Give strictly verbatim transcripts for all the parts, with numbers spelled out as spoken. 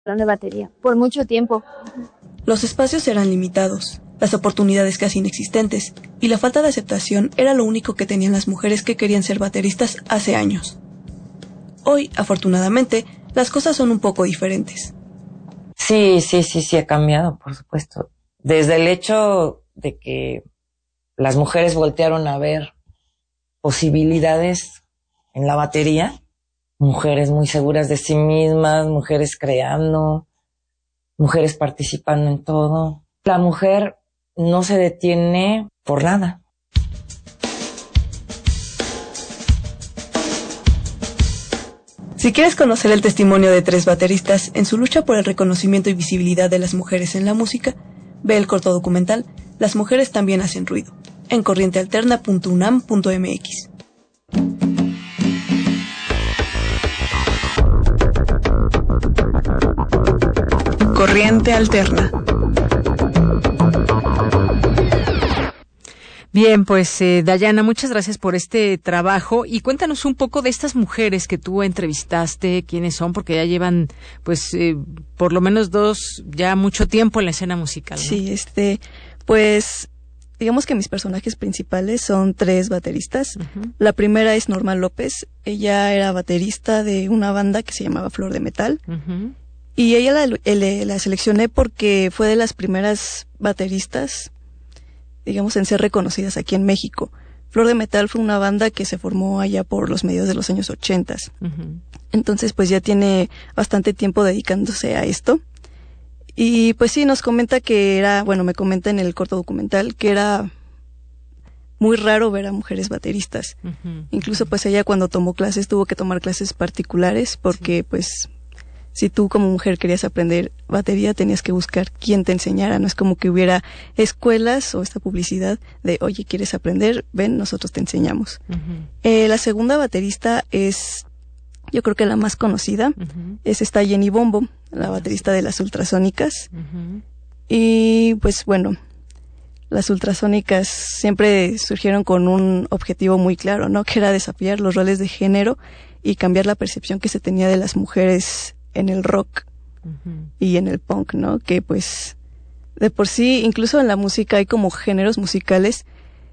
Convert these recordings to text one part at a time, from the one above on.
de batería por mucho tiempo. Los espacios eran limitados, las oportunidades casi inexistentes, y la falta de aceptación era lo único que tenían las mujeres que querían ser bateristas hace años. Hoy, afortunadamente, las cosas son un poco diferentes. Sí, sí, sí, sí ha cambiado, por supuesto. Desde el hecho de que las mujeres voltearon a ver posibilidades en la batería, mujeres muy seguras de sí mismas, mujeres creando, mujeres participando en todo. La mujer no se detiene por nada. Si quieres conocer el testimonio de tres bateristas en su lucha por el reconocimiento y visibilidad de las mujeres en la música, ve el corto documental Las mujeres también hacen ruido, en corriente alterna punto u n a m punto m x. Corriente Alterna. Bien, pues eh, Dayana, muchas gracias por este trabajo y cuéntanos un poco de estas mujeres que tú entrevistaste, quiénes son, porque ya llevan pues eh, por lo menos dos, ya mucho tiempo en la escena musical, ¿no? Sí, este, pues digamos que mis personajes principales son tres bateristas. Uh-huh. La primera es Norma López, ella era baterista de una banda que se llamaba Flor de Metal. Uh-huh. Y ella la, la, la seleccioné porque fue de las primeras bateristas, digamos, en ser reconocidas aquí en México. Flor de Metal fue una banda que se formó allá por los medios de los años ochentas. Uh-huh. Entonces, pues ya tiene bastante tiempo dedicándose a esto. Y pues sí, nos comenta que era, bueno, me comenta en el corto documental que era muy raro ver a mujeres bateristas. Uh-huh. Incluso pues ella cuando tomó clases tuvo que tomar clases particulares porque sí. pues... Si tú como mujer querías aprender batería, tenías que buscar quién te enseñara. No es como que hubiera escuelas o esta publicidad de, oye, ¿quieres aprender? Ven, nosotros te enseñamos. Uh-huh. Eh, la segunda baterista es, yo creo que la más conocida, uh-huh. es esta Jenny Bombo, la baterista de las Ultrasónicas. Uh-huh. Y pues bueno, las Ultrasónicas siempre surgieron con un objetivo muy claro, ¿no? Que era desafiar los roles de género y cambiar la percepción que se tenía de las mujeres en el rock uh-huh. y en el punk, ¿no? Que pues de por sí, incluso en la música hay como géneros musicales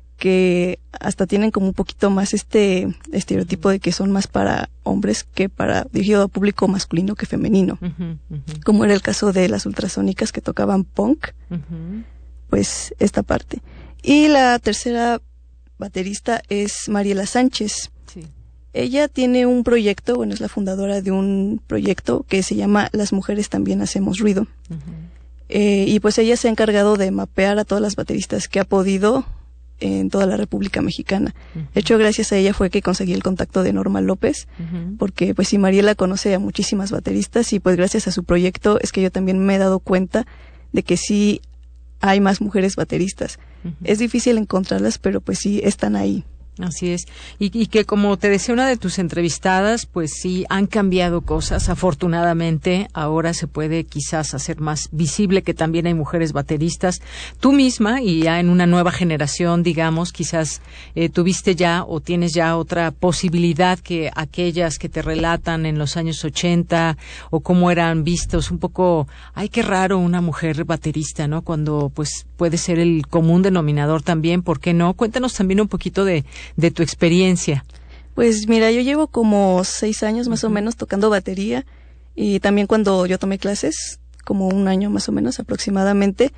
que hasta tienen como un poquito más este estereotipo uh-huh. de que son más para hombres que para dirigido a público masculino que femenino. Uh-huh. Uh-huh. Como era el caso de las Ultrasónicas que tocaban punk, uh-huh. pues esta parte. Y la tercera baterista es Mariela Sánchez. Sí. Ella tiene un proyecto, bueno, es la fundadora de un proyecto que se llama Las Mujeres También Hacemos Ruido. Uh-huh. Eh, y pues ella se ha encargado de mapear a todas las bateristas que ha podido en toda la República Mexicana. Uh-huh. De hecho, gracias a ella fue que conseguí el contacto de Norma López, uh-huh. porque pues sí, Mariela conoce a muchísimas bateristas y pues gracias a su proyecto es que yo también me he dado cuenta de que sí hay más mujeres bateristas. Uh-huh. Es difícil encontrarlas, pero pues sí están ahí. Así es. Y, y que como te decía una de tus entrevistadas, pues sí, han cambiado cosas. Afortunadamente, ahora se puede quizás hacer más visible que también hay mujeres bateristas. Tú misma, y ya en una nueva generación, digamos, quizás eh, tuviste ya o tienes ya otra posibilidad que aquellas que te relatan en los años ochenta o cómo eran vistos. Un poco, ay, qué raro una mujer baterista, ¿no? Cuando pues puede ser el común denominador también, ¿por qué no? Cuéntanos también un poquito de de tu experiencia. Pues mira, yo llevo como seis años más uh-huh. o menos tocando batería y también cuando yo tomé clases, como un año más o menos aproximadamente,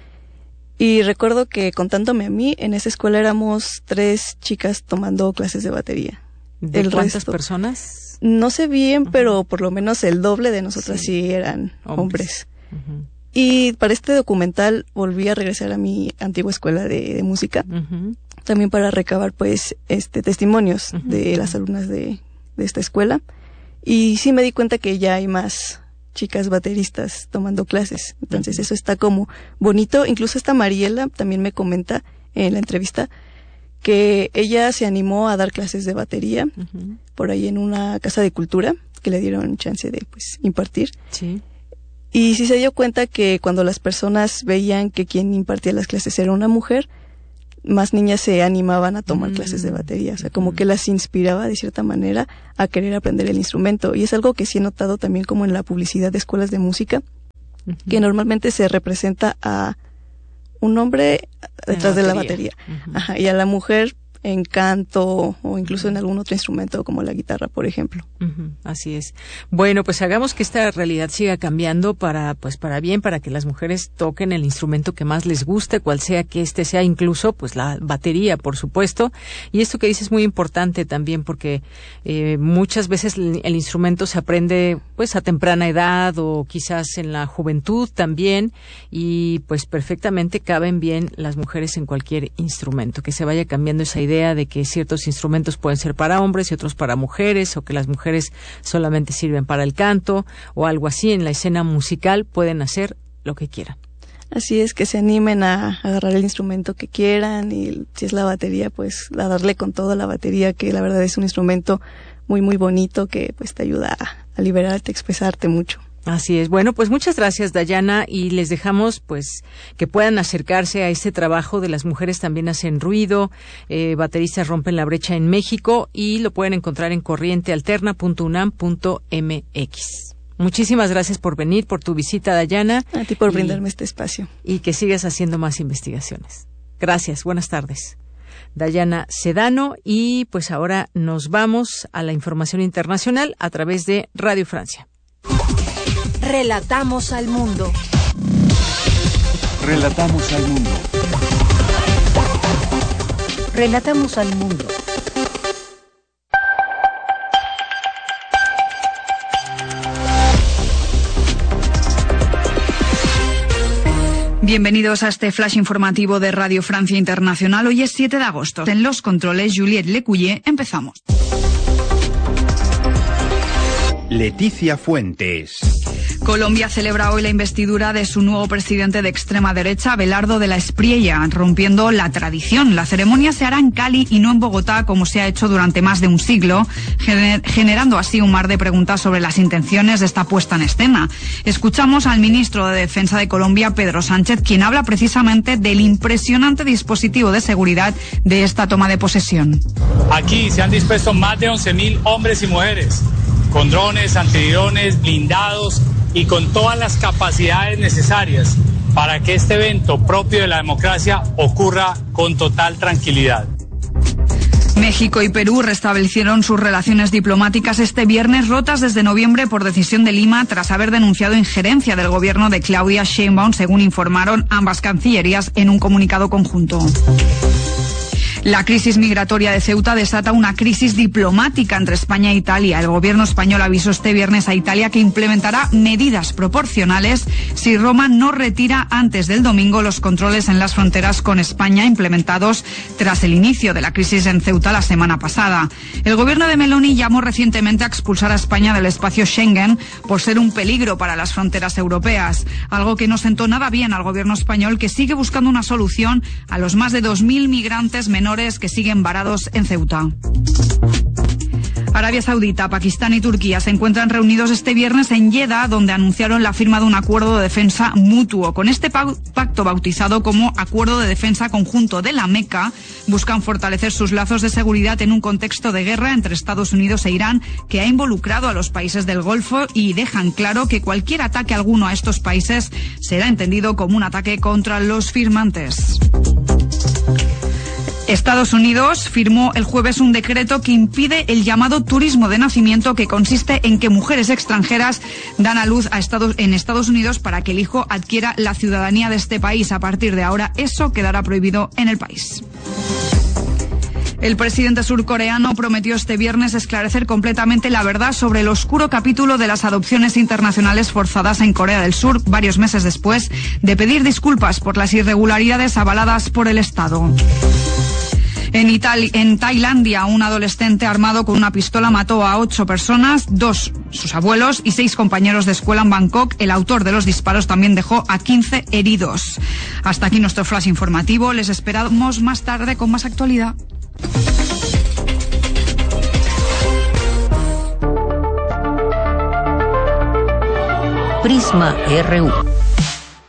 y recuerdo que contándome a mí, en esa escuela éramos tres chicas tomando clases de batería. ¿De el cuántas resto, personas? No sé bien, uh-huh. pero por lo menos el doble de nosotras sí, sí eran hombres. hombres. Uh-huh. Y para este documental volví a regresar a mi antigua escuela de, de música. Uh-huh. También para recabar pues este testimonios uh-huh. de las alumnas de, de esta escuela y sí me di cuenta que ya hay más chicas bateristas tomando clases, entonces uh-huh. eso está como bonito. Incluso esta Mariela también me comenta en la entrevista que ella se animó a dar clases de batería uh-huh. por ahí en una casa de cultura que le dieron chance de pues impartir. Sí. Y sí se dio cuenta que cuando las personas veían que quien impartía las clases era una mujer, más niñas se animaban a tomar mm. clases de batería, o sea, como que las inspiraba de cierta manera a querer aprender el instrumento. Y es algo que sí he notado también como en la publicidad de escuelas de música, uh-huh. que normalmente se representa a un hombre detrás de la batería, uh-huh. Ajá, y a la mujer en canto o incluso en algún otro instrumento como la guitarra, por ejemplo. Uh-huh, así es. Bueno, pues hagamos que esta realidad siga cambiando para, pues para bien, para que las mujeres toquen el instrumento que más les guste, cual sea que este sea, incluso pues la batería, por supuesto. Y esto que dices es muy importante también porque eh, muchas veces el, el instrumento se aprende pues a temprana edad o quizás en la juventud también, y pues perfectamente caben bien las mujeres en cualquier instrumento, que se vaya cambiando esa idea idea de que ciertos instrumentos pueden ser para hombres y otros para mujeres, o que las mujeres solamente sirven para el canto o algo así. En la escena musical pueden hacer lo que quieran. Así es, que se animen a agarrar el instrumento que quieran, y si es la batería, pues a darle con todo a la batería, que la verdad es un instrumento muy muy bonito que pues te ayuda a, a liberarte, a expresarte mucho. Así es. Bueno, pues muchas gracias, Dayana, y les dejamos pues que puedan acercarse a este trabajo de Las Mujeres También Hacen Ruido, eh, bateristas rompen la brecha en México, y lo pueden encontrar en corriente alterna punto u n a m punto m x. Muchísimas gracias por venir, por tu visita, Dayana. A ti por y, brindarme este espacio. Y que sigas haciendo más investigaciones. Gracias, buenas tardes. Dayana Sedano, y pues ahora nos vamos a la información internacional a través de Radio Francia. Relatamos al mundo. Relatamos al mundo. Relatamos al mundo. Bienvenidos a este flash informativo de Radio Francia Internacional. Hoy es siete de agosto. En los controles, Juliette Lecuyer. Empezamos. Leticia Fuentes. Colombia celebra hoy la investidura de su nuevo presidente de extrema derecha, Abelardo de la Espriella, rompiendo la tradición. La ceremonia se hará en Cali y no en Bogotá, como se ha hecho durante más de un siglo, gener- generando así un mar de preguntas sobre las intenciones de esta puesta en escena. Escuchamos al ministro de Defensa de Colombia, Pedro Sánchez, quien habla precisamente del impresionante dispositivo de seguridad de esta toma de posesión. Aquí se han dispuesto más de once mil hombres y mujeres, con drones, antidrones, blindados y con todas las capacidades necesarias para que este evento propio de la democracia ocurra con total tranquilidad. México y Perú restablecieron sus relaciones diplomáticas este viernes, rotas desde noviembre por decisión de Lima tras haber denunciado injerencia del gobierno de Claudia Sheinbaum, según informaron ambas cancillerías en un comunicado conjunto. La crisis migratoria de Ceuta desata una crisis diplomática entre España e Italia. El gobierno español avisó este viernes a Italia que implementará medidas proporcionales si Roma no retira antes del domingo los controles en las fronteras con España implementados tras el inicio de la crisis en Ceuta la semana pasada. El gobierno de Meloni llamó recientemente a expulsar a España del espacio Schengen por ser un peligro para las fronteras europeas, algo que no sentó nada bien al gobierno español, que sigue buscando una solución a los más de dos mil migrantes menores que siguen varados en Ceuta. Arabia Saudita, Pakistán y Turquía se encuentran reunidos este viernes en Jeddah, donde anunciaron la firma de un acuerdo de defensa mutuo. Con este pacto, bautizado como Acuerdo de Defensa Conjunto de la Meca, buscan fortalecer sus lazos de seguridad en un contexto de guerra entre Estados Unidos e Irán que ha involucrado a los países del Golfo, y dejan claro que cualquier ataque alguno a estos países será entendido como un ataque contra los firmantes. Estados Unidos firmó el jueves un decreto que impide el llamado turismo de nacimiento, que consiste en que mujeres extranjeras dan a luz a Estados, en Estados Unidos para que el hijo adquiera la ciudadanía de este país. A partir de ahora, eso quedará prohibido en el país. El presidente surcoreano prometió este viernes esclarecer completamente la verdad sobre el oscuro capítulo de las adopciones internacionales forzadas en Corea del Sur, varios meses después de pedir disculpas por las irregularidades avaladas por el Estado. En, Itali- en Tailandia, un adolescente armado con una pistola mató a ocho personas, dos sus abuelos y seis compañeros de escuela en Bangkok. El autor de los disparos también dejó a quince heridos. Hasta aquí nuestro flash informativo. Les esperamos más tarde con más actualidad. Prisma R U.